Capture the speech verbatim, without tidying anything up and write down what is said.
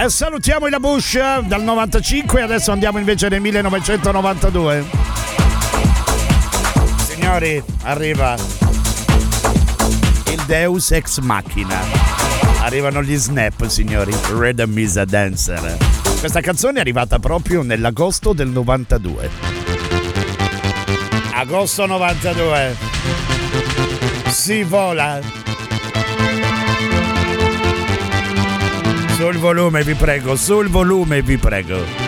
E salutiamo i La Bush dal novantacinque, adesso andiamo invece nel millenovecentonovantadue. Signori, arriva il Deus Ex Machina. Arrivano gli Snap, signori. Rhythm is a Dancer. Questa canzone è arrivata proprio nell'agosto del novantadue. Agosto novantadue. Si vola. Sul volume vi prego, sul volume vi prego.